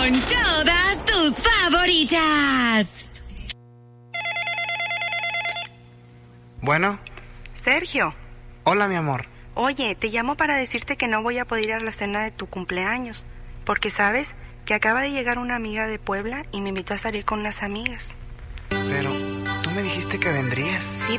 con todas tus favoritas. Bueno. Sergio. Hola, mi amor. Oye, te llamo para decirte que no voy a poder ir a la cena de tu cumpleaños, porque sabes que acaba de llegar una amiga de Puebla y me invitó a salir con unas amigas. Pero tú me dijiste que vendrías. Sí,